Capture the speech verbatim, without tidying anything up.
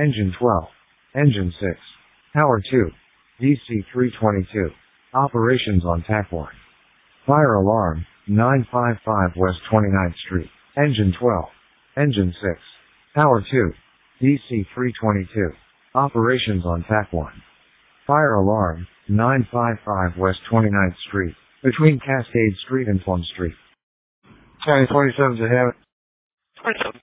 Engine twelve. Engine six. Power two. D C three twenty-two. Operations on T A C one. Fire alarm, nine fifty-five West twenty-ninth Street. Engine twelve. Engine six. Power two. D C three twenty-two. Operations on T A C one. Fire alarm, nine fifty-five West twenty-ninth Street, between Cascade Street and Plum Street. County twenty-seven to have it. twenty-seven.